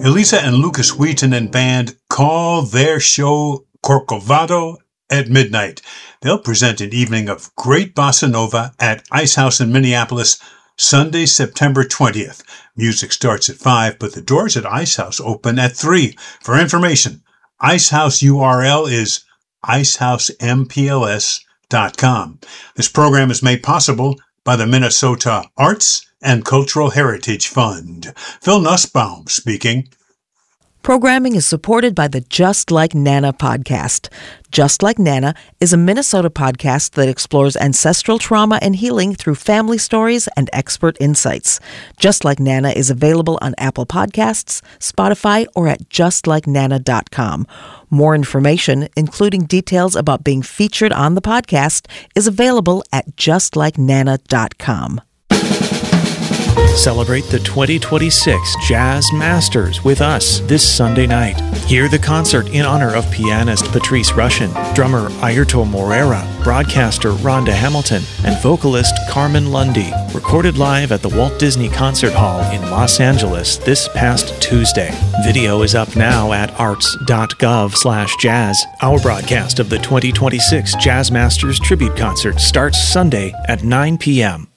Elisa and Lucas Wheaton and band call their show Corcovado at midnight. They'll present an evening of great bossa nova at Ice House in Minneapolis, Sunday, September 20th. Music starts at 5, but the doors at Ice House open at 3. For information, Ice House URL is icehouseMPLS.com. This program is made possible by the Minnesota Arts and Cultural Heritage Fund. Phil Nussbaum speaking. Programming is supported by the Just Like Nana podcast. Just Like Nana is a Minnesota podcast that explores ancestral trauma and healing through family stories and expert insights. Just Like Nana is available on Apple Podcasts, Spotify, or at justlikenana.com. More information, including details about being featured on the podcast, is available at justlikenana.com. Celebrate the 2026 Jazz Masters with us this Sunday night. Hear the concert in honor of pianist Patrice Rushen, drummer Airto Moreira, broadcaster Rhonda Hamilton, and vocalist Carmen Lundy. Recorded live at the Walt Disney Concert Hall in Los Angeles this past Tuesday. Video is up now at arts.gov/jazz. Our broadcast of the 2026 Jazz Masters Tribute Concert starts Sunday at 9 p.m.